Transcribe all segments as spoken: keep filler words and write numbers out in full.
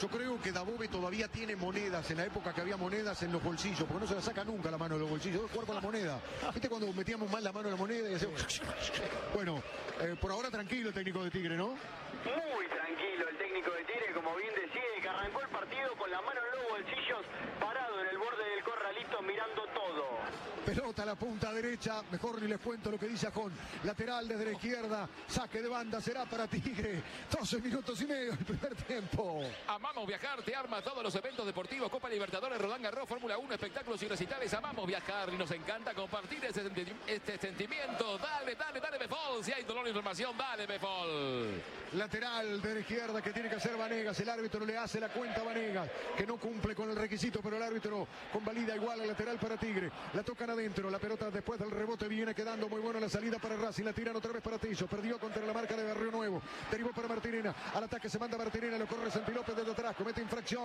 Yo creo que Dabove todavía tiene monedas, en la época que había monedas en los bolsillos, porque no se la saca nunca la mano de los bolsillos, debe jugar con la moneda. ¿Viste cuando metíamos mal la mano en la moneda y hacíamos... Bueno, eh, por ahora tranquilo el técnico de Tigre, ¿no? Muy tranquilo el técnico de Tigre, como bien decía, que arrancó el partido con la mano en los bolsillos, parado en el borde del corralito mirando todo. Pelota a la punta derecha, mejor ni les cuento lo que dice Ajón. Lateral desde la izquierda, saque de banda, será para Tigre. doce minutos y medio el primer tiempo. Amamos viajar, te arma todos los eventos deportivos, Copa Libertadores, Roland Garros, Fórmula uno, espectáculos y recitales. Amamos viajar y nos encanta compartir este, senti este sentimiento. Dale, dale, dale, Befol. Si hay dolor e información, dale, Befol. Lateral de la izquierda que tiene que hacer Vanegas. El árbitro le hace la cuenta a Vanegas, que no cumple con el requisito, pero el árbitro convalida igual al lateral para Tigre. La tocan adentro, la pelota después del rebote viene quedando muy buena la salida para Racing. La tiran otra vez para Tillo. Perdió contra la marca de Barrio Nuevo. Derivó para Martinena. Al ataque se manda Martinena. Lo corre Santi López desde atrás. Comete infracción.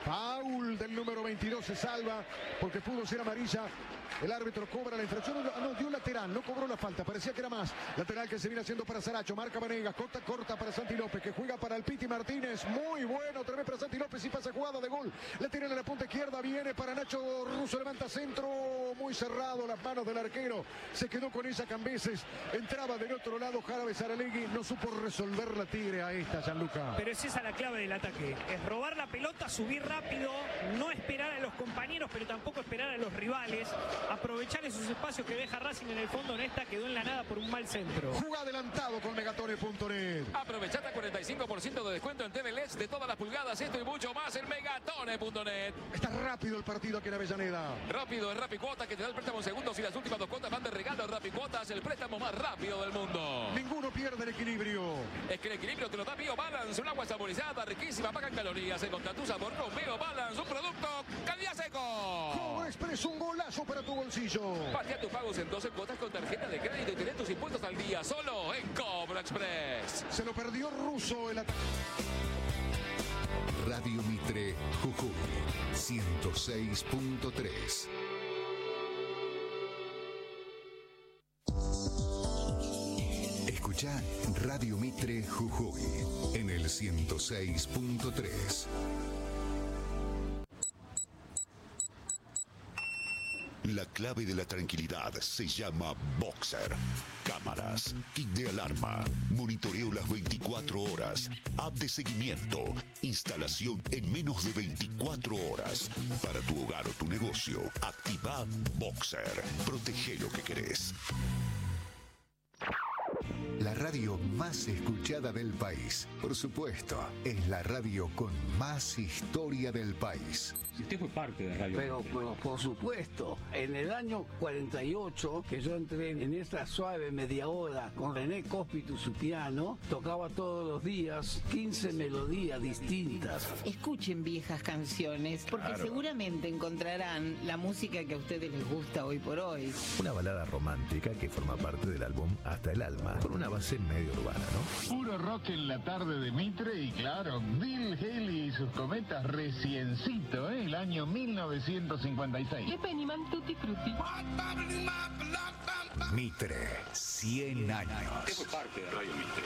Foul del número veintidós. Se salva porque pudo ser amarilla. El árbitro cobra la infracción. No, no, dio lateral. No cobró la falta. Parecía que era más. Lateral que se viene haciendo para Saracho. Marca Vanegas. Corta, corta para Santi López, que juega para el Piti Martínez. Muy bueno. Otra vez para Santi López y pasa jugada de gol. Le tiran a la punta izquierda. Viene para Nacho Russo. Levanta centro. Muy cerrado. Las manos del arquero. Se quedó con ella Cambeses. Entraba del otro lado Jarabe Saralegui. No supo resolver la Tigre a esta, Gianluca. Pero es esa la clave del ataque. Es robar la pelota, subir rápido, no esperar a los compañeros, pero tampoco esperar a los rivales. Aprovechar esos espacios que deja Racing en el fondo. En esta quedó en la nada por un mal centro. Juega adelantado con Megatone punto net. Aprovechate cuarenta y cinco por ciento de descuento en T V L E D de todas las pulgadas. Esto y mucho más en Megatone punto net. Está rápido el partido aquí en Avellaneda. Rápido es Rapicuotas, que te da el préstamo en segundos y las últimas dos cuotas van de regalo. Rapicuotas, el préstamo más rápido del mundo. Ninguno pierde el equilibrio. Es que el equilibrio te lo da Bio Balance, un agua saborizada, riquísima, paga en calorías. Encontra tu sabor con Bio Balance, un producto calidad seco. Cobra Express, un golazo para tu bolsillo. Patea tus pagos en doce cuotas con tarjeta de crédito y tenés tus impuestos al día solo en Cobra Express. Se lo perdió Russo el ataque. Radio Mitre, Jujuy, ciento seis punto tres. Escucha Radio Mitre Jujuy en el ciento seis punto tres. La clave de la tranquilidad se llama Boxer. Cámaras, kit de alarma, monitoreo las veinticuatro horas, app de seguimiento, instalación en menos de veinticuatro horas. Para tu hogar o tu negocio, activa Boxer. Protege lo que querés. La radio más escuchada del país. Por supuesto, es la radio con más historia del país. Usted fue parte de Radio Pero, pero por supuesto, en el año cuarenta y ocho, que yo entré en esta suave media hora con René Cóspito y su piano, tocaba todos los días quince melodías distintas. Escuchen viejas canciones, porque claro, seguramente encontrarán la música que a ustedes les gusta hoy por hoy. Una balada romántica que forma parte del álbum Hasta el Alma, con una base medio urbana, ¿no? Puro rock en la tarde de Mitre y claro, Bill Haley y sus cometas reciencito, ¿eh? El año mil novecientos cincuenta y seis. Tutti Frutti. Mitre, cien años. Eso es parte de Radio Mitre.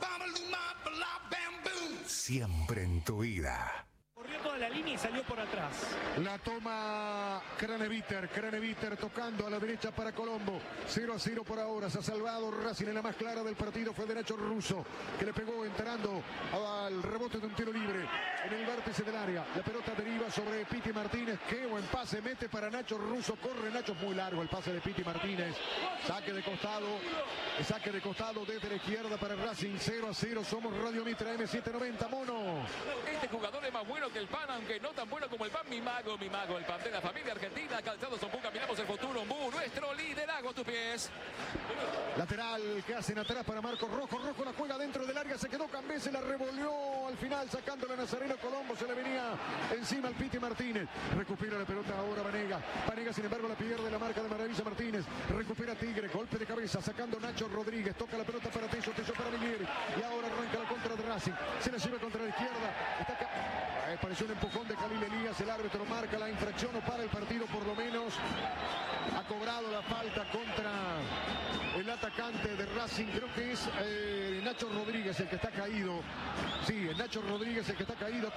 Siempre en tu vida. Corrió toda la línea y salió por atrás. La toma Craneviter, Craneviter tocando a la derecha para Colombo. cero a cero por ahora, se ha salvado Racing. En la más clara del partido fue de Nacho Russo, que le pegó entrando al rebote de un tiro libre en el vértice del área. La pelota deriva sobre Piti Martínez. Qué buen pase, mete para Nacho Russo. Corre Nacho, muy largo el pase de Piti Martínez. Saque de costado, saque de costado desde la izquierda para Racing. cero a cero, somos Radio Mitre M setecientos noventa, mono. Este jugador es más bueno que el pan, aunque no tan bueno como el pan. Mi mago, mi mago, el pan de la familia argentina. Calzados Ombú, caminamos el futuro. Ombú, nuestro liderazgo a tus pies. Lateral que hacen atrás para Marcos Rojo. Rojo la juega dentro del área, se quedó Cambeses, la revolvió al final sacándola a Nazareno Colombo. Se le venía encima al Piti Martínez. Recupera la pelota ahora Vanegas. Vanegas, sin embargo, la pierde la marca de Maravilla Martínez. Recupera Tigre, golpe de cabeza, sacando Nacho Rodríguez. Toca la pelota para Tello, Tello para Miguel. Y ahora arranca la contra de Racing. Se la lleva contra la izquierda. Está acá. Eh, pareció un empujón de Khalil Elías. El árbitro marca la infracción o para el partido por lo menos. Ha cobrado la falta contra el atacante de Racing. Creo que es eh, Nacho Rodríguez el que está caído. Sí, es Nacho Rodríguez el que está caído.